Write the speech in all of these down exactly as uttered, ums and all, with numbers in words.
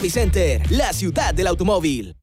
Center, la ciudad del automóvil.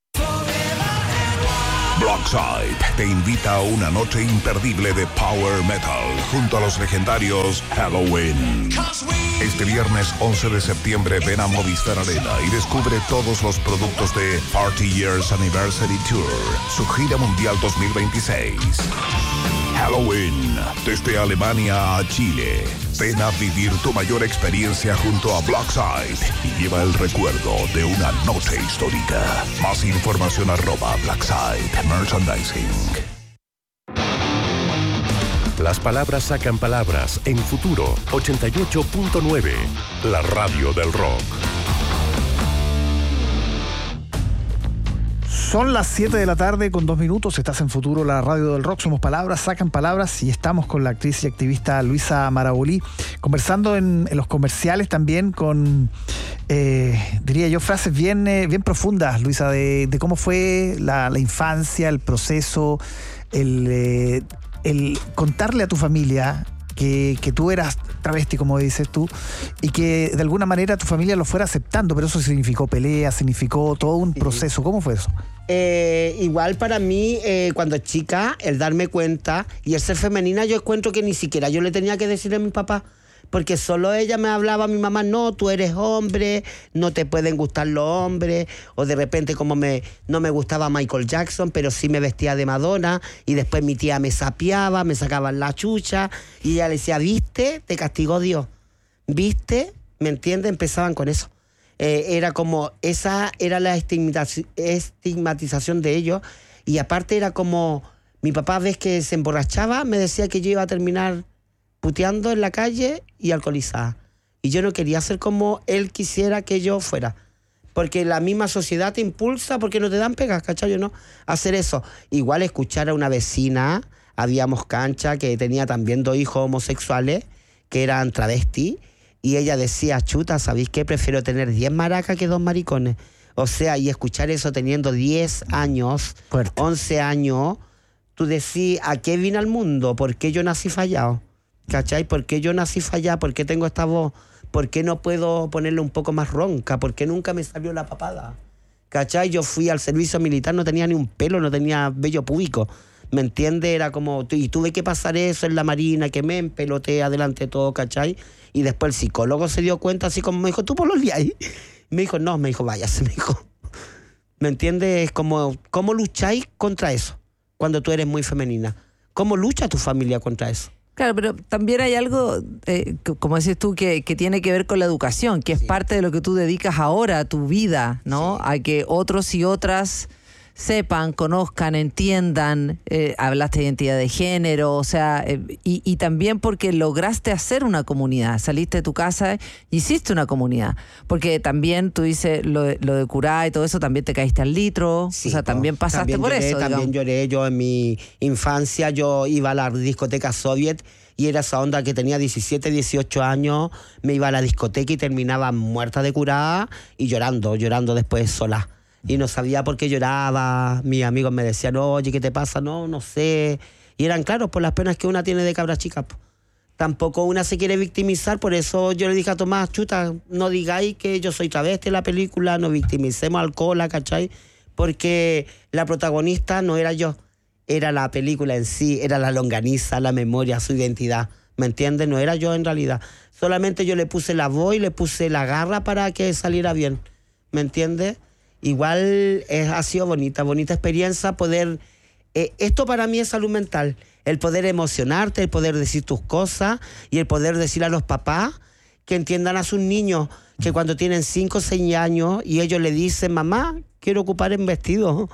Blockside te invita a una noche imperdible de Power Metal junto a los legendarios Halloween. Este viernes once de septiembre ven a Movistar Arena y descubre todos los productos de Party Years Anniversary Tour, su gira mundial dos mil veintiséis. Halloween, desde Alemania a Chile. Ven a vivir tu mayor experiencia junto a Blockside y lleva el recuerdo de una noche histórica. Más información arroba Blockside Merchandising. Las palabras sacan palabras en Futuro ochenta y ocho punto nueve, la radio del rock. Son las siete de la tarde con dos minutos, estás en Futuro, la radio del rock, somos palabras, sacan palabras y estamos con la actriz y activista Luisa Marabolí, conversando en, en los comerciales también con, eh, diría yo, frases bien, eh, bien profundas, Luisa, de, de cómo fue la, la infancia, el proceso, el, eh, el contarle a tu familia que, que tú eras travesti, como dices tú, y que de alguna manera tu familia lo fuera aceptando, pero eso significó pelea, significó todo un proceso. ¿Cómo fue eso? Eh, igual para mí, eh, cuando chica, el darme cuenta y el ser femenina, yo encuentro que ni siquiera yo le tenía que decir a mi papá, porque solo ella me hablaba, mi mamá, no, tú eres hombre, no te pueden gustar los hombres, o de repente como me, no me gustaba Michael Jackson, pero sí me vestía de Madonna, y después mi tía me sapeaba, me sacaban la chucha, y ella le decía, ¿viste? Te castigó Dios, ¿viste? ¿Me entiendes? Empezaban con eso. Eh, era como, esa era la estigmatiz- estigmatización de ellos, y aparte era como, mi papá, ves que se emborrachaba, me decía que yo iba a terminar puteando en la calle y alcoholizada. Y yo no quería ser como él quisiera que yo fuera. Porque la misma sociedad te impulsa porque no te dan pegas, ¿cachai? ¿No? Hacer eso. Igual escuchar a una vecina, habíamos cancha, que tenía también dos hijos homosexuales, que eran travestis, y ella decía, chuta, ¿sabéis qué? Prefiero tener diez maracas que dos maricones. O sea, y escuchar eso teniendo diez años, fuerte, once años, tú decís, ¿a qué vine al mundo? ¿Por qué yo nací fallado? ¿Cachai? ¿Por qué yo nací fallada? ¿Por qué tengo esta voz? ¿Por qué no puedo ponerle un poco más ronca? ¿Por qué nunca me salió la papada? ¿Cachai? Yo fui al servicio militar, no tenía ni un pelo, no tenía vello púbico. ¿Me entiendes? Era como, y tuve que pasar eso en la marina, que me empeloté adelante de todo, ¿cachai? Y después el psicólogo se dio cuenta, así como me dijo, ¿tú pololeás ahí? Me dijo, no, me dijo, váyase, me dijo. ¿Me entiendes? Es como, ¿cómo lucháis contra eso cuando tú eres muy femenina? ¿Cómo lucha tu familia contra eso? Claro, pero también hay algo, eh, como decís tú, que, que tiene que ver con la educación, que es sí. parte de lo que tú dedicas ahora a tu vida, ¿no? Sí. A que otros y otras sepan, conozcan, entiendan, eh, hablaste de identidad de género, o sea, eh, y, y también porque lograste hacer una comunidad, saliste de tu casa y hiciste una comunidad, porque también tú dices lo de, lo de curar y todo eso, también te caíste al litro, sí, o sea, también pasaste también por lloré, eso. También digamos. lloré, yo en mi infancia, yo iba a la discoteca soviet y era esa onda que tenía diecisiete, dieciocho años, me iba a la discoteca y terminaba muerta de curada y llorando, llorando después sola. Y no sabía por qué lloraba, mis amigos me decían, oye, ¿qué te pasa? No, no sé. Y eran claros por las penas que una tiene de cabra chica. Tampoco una se quiere victimizar, por eso yo le dije a Tomás, chuta, no digáis que yo soy travesti en la película, no victimicemos al cola, ¿cachai? Porque la protagonista no era yo, era la película en sí, era la longaniza, la memoria, su identidad, ¿me entiendes? No era yo en realidad. Solamente yo le puse la voz y le puse la garra para que saliera bien, ¿me entiendes? Igual es, ha sido bonita, bonita experiencia poder... Eh, esto para mí es salud mental. El poder emocionarte, el poder decir tus cosas y el poder decir a los papás que entiendan a sus niños que cuando tienen cinco o seis años y ellos le dicen, mamá, quiero ocupar en vestido,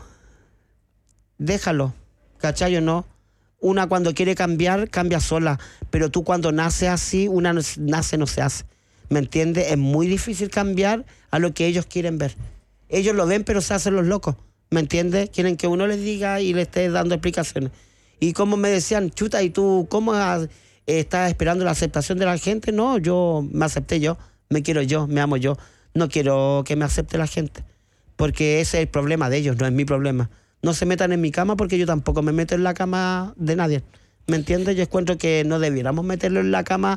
déjalo, ¿cachai o no? Una cuando quiere cambiar, cambia sola, pero tú cuando naces así, una nace, no se hace. ¿Me entiendes? Es muy difícil cambiar a lo que ellos quieren ver. Ellos lo ven, pero se hacen los locos, ¿me entiendes? Quieren que uno les diga y les esté dando explicaciones. Y como me decían, chuta, ¿y tú cómo has, eh, estás esperando la aceptación de la gente? No, yo me acepté yo, me quiero yo, me amo yo. No quiero que me acepte la gente, porque ese es el problema de ellos, no es mi problema. No se metan en mi cama porque yo tampoco me meto en la cama de nadie, ¿me entiendes? Yo encuentro que no debiéramos meterlo en la cama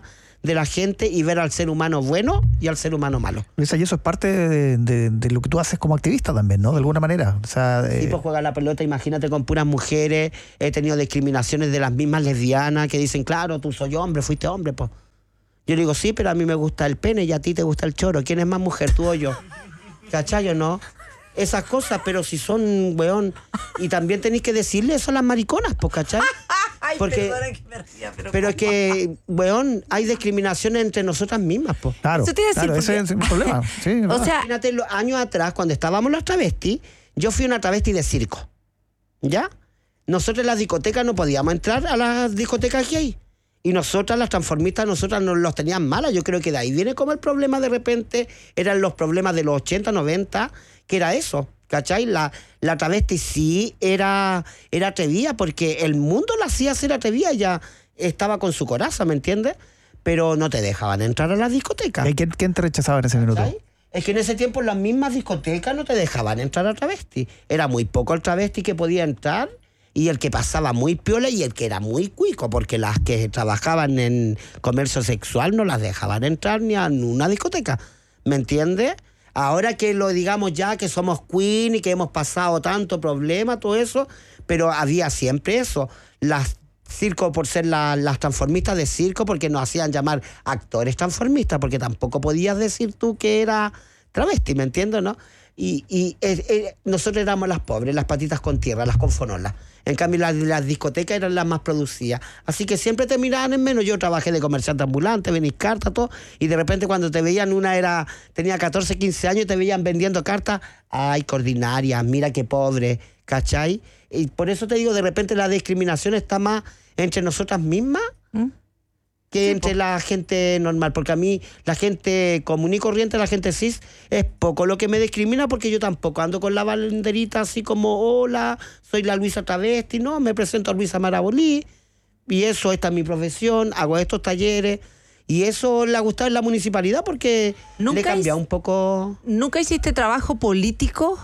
de la gente y ver al ser humano bueno y al ser humano malo. Luisa, y eso es parte de, de, de lo que tú haces como activista también, ¿no? De alguna manera. O sea, Sí, eh, pues juega la pelota, imagínate, con puras mujeres. He tenido discriminaciones de las mismas lesbianas que dicen, claro, tú soy hombre, fuiste hombre, pues. Yo digo, sí, pero a mí me gusta el pene y a ti te gusta el choro. ¿Quién es más mujer, tú o yo? ¿Cachai o no? Esas cosas, pero si son, weón. Y también tenéis que decirle eso a las mariconas, pues, ¿cachai? Ay, Porque, perdona que me ría, pero pero es ¿cómo? que, weón, hay discriminaciones entre nosotras mismas, pues. claro, Eso te iba a decir, claro, ese porque- es el problema. Sí, O ¿verdad? sea, Imagínate, los años atrás, cuando estábamos las travestis, yo fui una travesti de circo. ¿Ya? Nosotros en las discotecas no podíamos entrar a las discotecas gay. Y nosotras, las transformistas, nosotras nos los tenían malas. Yo creo que de ahí viene como el problema de repente, eran los problemas de los ochenta, noventa, que era eso, ¿cachai? La, la travesti sí era, era atrevida, porque el mundo la hacía ser atrevida, ella estaba con su coraza, ¿me entiendes? Pero no te dejaban entrar a las discotecas. ¿Y quién, quién te rechazaba en ese minuto? ¿Cachai? Es que en ese tiempo las mismas discotecas no te dejaban entrar a travesti. Era muy poco el travesti que podía entrar y el que pasaba muy piola y el que era muy cuico, porque las que trabajaban en comercio sexual no las dejaban entrar ni a una discoteca. ¿Me entiendes? Ahora que lo digamos ya, que somos queen y que hemos pasado tanto problema, todo eso, pero había siempre eso. Las circo por ser la- las transformistas de circo, porque nos hacían llamar actores transformistas, porque tampoco podías decir tú que era travesti, ¿me entiendes, no? Y, y eh, eh, nosotros éramos las pobres, las patitas con tierra, las confonolas. En cambio, las, las discotecas eran las más producidas. Así que siempre te miraban en menos. Yo trabajé de comerciante ambulante, venís cartas, todo. Y de repente cuando te veían, una era tenía catorce, quince años y te veían vendiendo cartas. Ay, qué ordinaria, mira qué pobre, ¿cachai? Y por eso te digo, de repente la discriminación está más entre nosotras mismas ¿Mm? que entre la gente normal, porque a mí la gente común y corriente, la gente cis, es poco lo que me discrimina, porque yo tampoco ando con la banderita así como, hola, soy la Luisa travesti, no, me presento a Luisa Marabolí, y eso, esta es mi profesión, hago estos talleres, y eso le ha gustado en la municipalidad porque ¿Nunca le he cambiado hice- un poco. ¿Nunca hiciste trabajo político?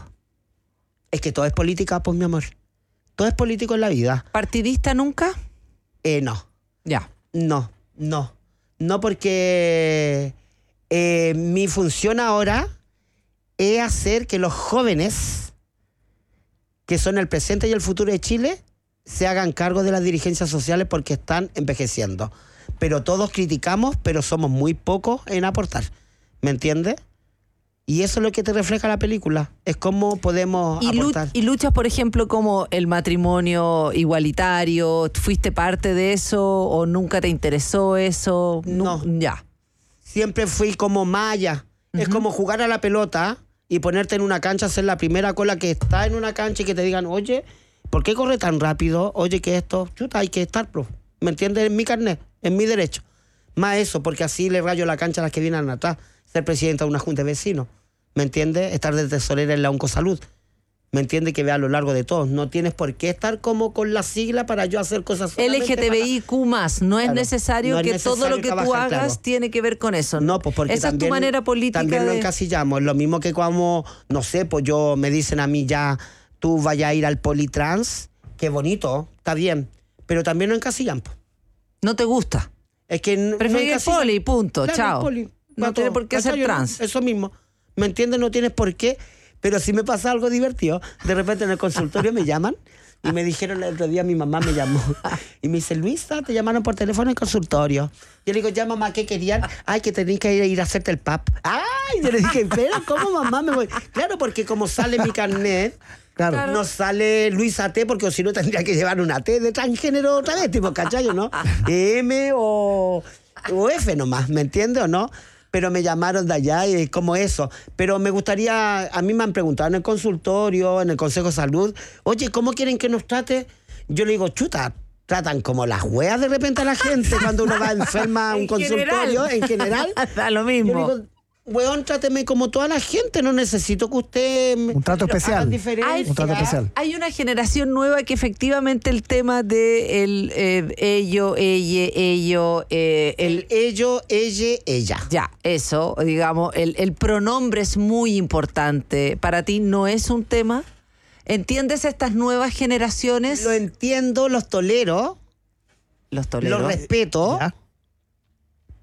Es que todo es política, pues mi amor, todo es político en la vida. ¿Partidista nunca? Eh, no. Ya. No, no. No, porque eh, mi función ahora es hacer que los jóvenes, que son el presente y el futuro de Chile, se hagan cargo de las dirigencias sociales porque están envejeciendo. Pero todos criticamos, pero somos muy pocos en aportar. ¿Me entiendes? Y eso es lo que te refleja la película. Es cómo podemos ¿Y, lu- aportar. y luchas, por ejemplo, como el matrimonio igualitario? ¿Fuiste parte de eso o nunca te interesó eso? Nu- No. Ya. Siempre fui como malla. Es como jugar a la pelota y ponerte en una cancha, ser la primera cola que está en una cancha y que te digan, oye, ¿por qué corre tan rápido? Oye, que esto, chuta, hay que estar, pro. ¿Me entiendes? En mi carnet, en mi derecho. Más eso, porque así le rayo la cancha a las que vienen atrás. Ser presidenta de una junta de vecinos. ¿Me entiendes? Estar de tesorera en la Oncosalud. ¿Me entiendes? Que vea a lo largo de todos. No tienes por qué estar como con la sigla para yo hacer cosas L solamente G T B I Q más, no es Claro, necesario no es que necesario todo lo que tú trabajar, hagas claro. tiene que ver con eso. No, pues porque esa también, es tu manera política. también lo de- encasillamos. Lo mismo que como, no sé, pues yo me dicen a mí ya, tú vayas a ir al politrans, qué bonito, está bien, pero también lo encasillan. Po. No te gusta. Es que n- Prefiero no el encasillan. poli, punto, Claro, chao. el poli, No pa' tiene todo, por qué ser ¿cachai? trans. Eso mismo. ¿Me entiendes? No tienes por qué. Pero si me pasa algo divertido, de repente en el consultorio me llaman y me dijeron el otro día, mi mamá me llamó y me dice, Luisa, te llamaron por teléfono en el consultorio. Yo le digo, ya mamá, ¿qué querían? Ay, que tenéis que ir, ir a hacerte el P A P. Ay, yo le dije, pero ¿cómo mamá me voy? Claro, porque como sale mi carnet, Claro. no sale Luisa T, porque si no tendría que llevar una T de transgénero otra vez, tipo, ¿cachai o no? M o, o F nomás, ¿me entiendes o no? Pero me llamaron de allá y es como eso. Pero me gustaría, a mí me han preguntado en el consultorio, en el Consejo de Salud, oye, ¿cómo quieren que nos trate? Yo le digo, chuta, tratan como las hueas de repente a la gente cuando uno va enferma a un En consultorio, general. en general. Da lo Yo mismo. le digo, weón, tráteme como toda la gente, no necesito que usted... me- Un trato haga especial. diferencia. Hay, Un trato especial. hay una generación nueva que efectivamente el tema de el eh, ello, ella, ello, eh, El el ello, ella, ella. ya, eso, digamos, el, el pronombre es muy importante. ¿Para ti no es un tema? ¿Entiendes estas nuevas generaciones? Lo entiendo, los tolero, Los toleros. los respeto, ¿Ya?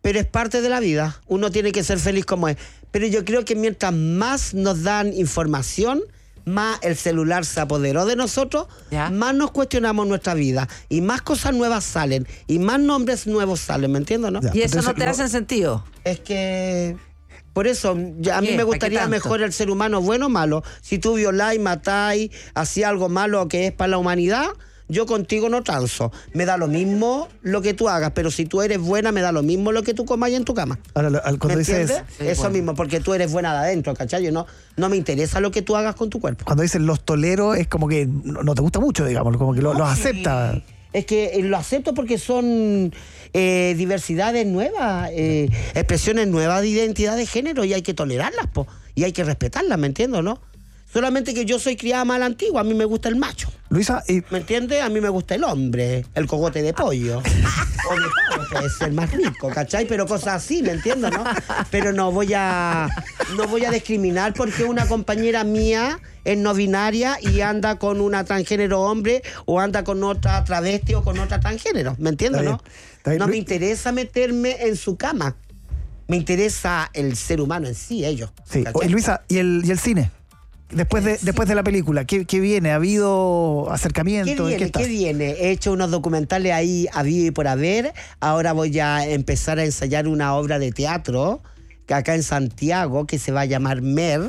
pero es parte de la vida. Uno tiene que ser feliz como es. Pero yo creo que mientras más nos dan información, más el celular se apoderó de nosotros, ¿ya? Más nos cuestionamos nuestra vida y más cosas nuevas salen y más nombres nuevos salen, ¿me entiendes, no? Ya, ¿y eso no te lo... hace sentido? Es que... Por eso, ya, a mí me gustaría mejor el ser humano bueno o malo. Si tú violáis, matáis, hacías algo malo que es para la humanidad, yo contigo no transo. Me da lo mismo lo que tú hagas, pero si tú eres buena, me da lo mismo lo que tú comas en tu cama. Ahora, cuando ¿me dices entiendes? Sí, eso bueno. mismo, porque tú eres buena de adentro, ¿cachai? No, no me interesa lo que tú hagas con tu cuerpo. Cuando dices los toleros, es como que no, no te gusta mucho, digamos, como que lo, no, los acepta. Sí. Es que lo acepto porque son eh, diversidades nuevas, eh, expresiones nuevas de identidad de género y hay que tolerarlas, po, y hay que respetarlas, ¿me entiendes, no? Solamente que yo soy criada más a la antigua, a mí me gusta el macho. Luisa, y... ¿me entiendes? A mí me gusta el hombre, el cogote de pollo. O de pavo puede ser más rico, ¿cachai? Pero cosas así, ¿me entiendes, no? Pero no voy a no voy a discriminar porque una compañera mía es no binaria y anda con una transgénero hombre o anda con otra travesti o con otra transgénero, ¿me entiendes, no? No me interesa meterme en su cama. Me interesa el ser humano en sí, ellos. Sí. Oye, Luisa, ¿y el, y el cine? Después de, después de la película, ¿qué, qué viene? ¿Ha habido acercamiento? ¿Qué viene? ¿Qué, ¿Qué viene? He hecho unos documentales ahí habido y por haber. Ahora voy a empezar a ensayar una obra de teatro que acá en Santiago que se va a llamar Mer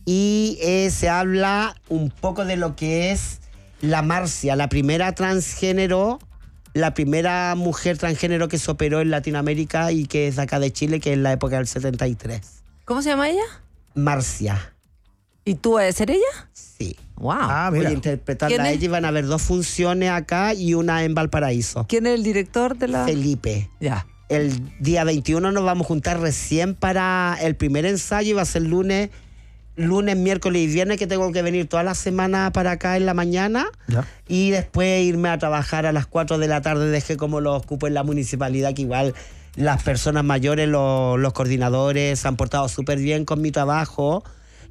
y eh, se habla un poco de lo que es la Marcia, la primera transgénero, la primera mujer transgénero que se operó en Latinoamérica y que es de acá de Chile, que es en la época del setenta y tres. ¿Cómo se llama ella? Marcia. ¿Y tú vas a ser ella? Sí. Wow. Ah, voy a interpretarla a ella y van a haber dos funciones acá y una en Valparaíso. ¿Quién es el director de la...? Felipe. Ya. El día veintiuno nos vamos a juntar recién para el primer ensayo y va a ser lunes, lunes, miércoles y viernes, que tengo que venir toda la semana para acá en la mañana. Ya. Y después irme a trabajar a las cuatro de la tarde, dejé como lo ocupo en la municipalidad, que igual las personas mayores, los, los coordinadores se han portado súper bien con mi trabajo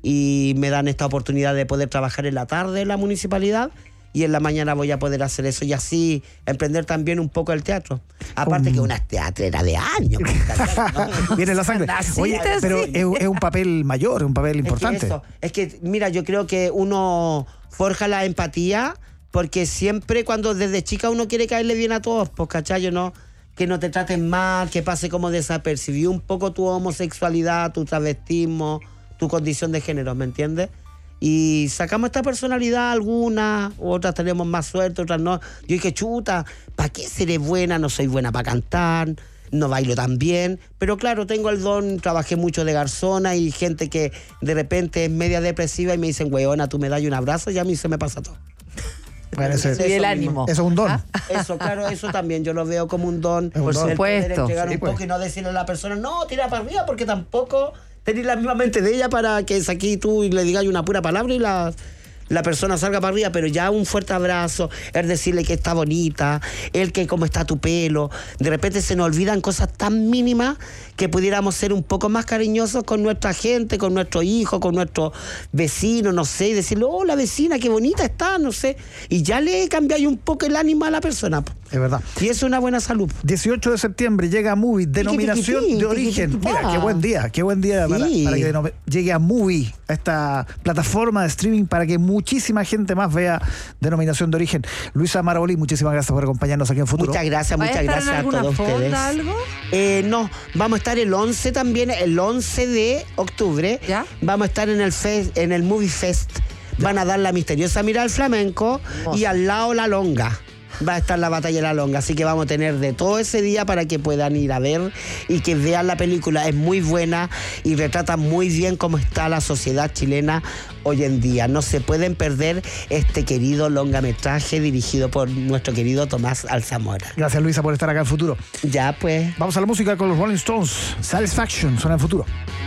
y me dan esta oportunidad de poder trabajar en la tarde en la municipalidad y en la mañana voy a poder hacer eso y así emprender también un poco el teatro. Aparte um. que una teatrera de años. ¿no? Viene la sangre. Oye, pero es, es un papel mayor, un papel importante. Es que, eso, es que, mira, yo creo que uno forja la empatía porque siempre cuando desde chica uno quiere caerle bien a todos, pues, ¿cachai? ¿No? Que no te traten mal, que pase como desapercibido un poco tu homosexualidad, tu travestismo, tu condición de género, ¿me entiendes? Y sacamos esta personalidad, algunas, otras tenemos más suerte, otras no. Yo dije, chuta, ¿para qué seré buena? No soy buena para cantar, no bailo tan bien. Pero claro, tengo el don, trabajé mucho de garzona y gente que de repente es media depresiva y me dicen, weona, tú me das un abrazo y a mí se me pasa todo. Bueno, eso, y el ánimo. Eso es un don. ¿Ah? Eso, claro, eso también yo lo veo como un don. Por el supuesto. Poder entregar sí, un pues. poco y no decirle a la persona, no, tira para arriba, porque tampoco tenés la misma mente de ella para que saquí tú y le digas una pura palabra y la, la persona salga para arriba, pero ya un fuerte abrazo, el decirle que está bonita, el que cómo está tu pelo. De repente se nos olvidan cosas tan mínimas que pudiéramos ser un poco más cariñosos con nuestra gente, con nuestros hijos, con nuestros vecinos, no sé, y decirle, oh, la vecina, qué bonita está, no sé. Y ya le cambiáis un poco el ánimo a la persona. Es verdad. Y eso es una buena salud. dieciocho de septiembre llega a Movie, denominación de origen. Mira, qué buen día, qué buen día para, Sí. para que denom- llegue a Movie, a esta plataforma de streaming para que muchísima gente más vea denominación de origen. Luisa Marabolí, muchísimas gracias por acompañarnos aquí en Futuro. Muchas gracias, ¿Vas a muchas estar gracias en a alguna todos fonda, ustedes. algo? Eh, no, vamos a estar el once también, el once de octubre. ¿Ya? Vamos a estar en el fest, en el Movie Fest. Van a dar la misteriosa mirada al flamenco Oh. y al lado la longa. Va a estar la batalla de la longa, así que vamos a tener de todo ese día para que puedan ir a ver y que vean la película. Es muy buena y retrata muy bien cómo está la sociedad chilena hoy en día. No se pueden perder este querido longametraje dirigido por nuestro querido Tomás Alzamora. Gracias, Luisa, por estar acá en Futuro. Ya pues. Vamos a la música con los Rolling Stones. Satisfaction, suena en Futuro.